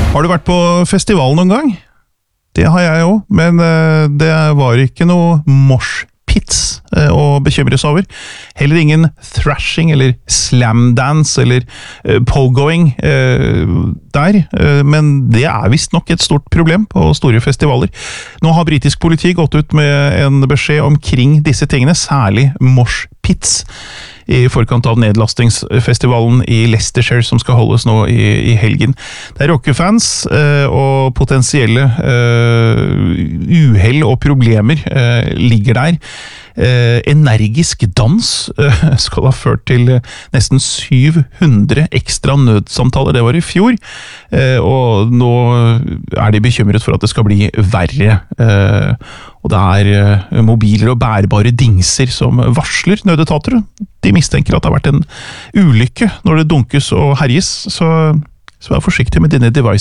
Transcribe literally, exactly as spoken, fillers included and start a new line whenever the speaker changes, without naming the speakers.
Har du vært på festival noen gang? Det har jeg jo, men det var ikke noe moshpits å bekymres over. Heller ingen thrashing eller slamdance eller pogoing der, men det er vist nok et stort problem på store festivaler. Nå har britisk politi gått ut med en beskjed omkring disse tingene, særlig moshpits, i forkant av nedlastingsfestivalen i Leicestershire som skal holdes nå i, i helgen. Det er rockefans eh, og potensielle eh, uhell og problemer eh, ligger der. Eh, energisk dans eh, skal ha ført til nesten syv hundre ekstra nødsamtaler, det var i fjor, eh, og nå er de bekymret for at det skal bli verre. Eh, og det er eh, mobiler og bærbare dingser som varsler nødetater. De mistenker at det har vært en ulykke når det dunkes og herjes, så, så vær forsiktig med dine devices.